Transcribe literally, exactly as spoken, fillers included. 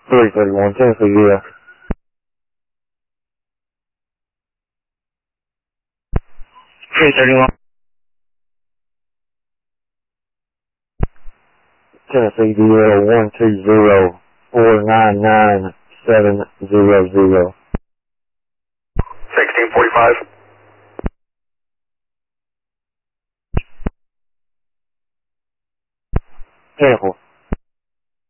three thirty-one, Tennessee, yeah. three thirty-one. Tennessee, D L one two zero four nine nine seven zero zero. sixteen forty-five. Careful.